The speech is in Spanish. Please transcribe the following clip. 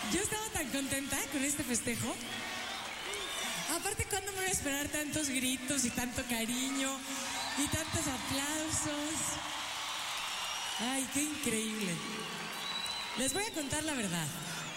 Yo estaba tan contenta con este festejo. Aparte, ¿cuándo me voy a esperar tantos gritos y tanto cariño y tantos aplausos? Ay, qué increíble. Les voy a contar la verdad.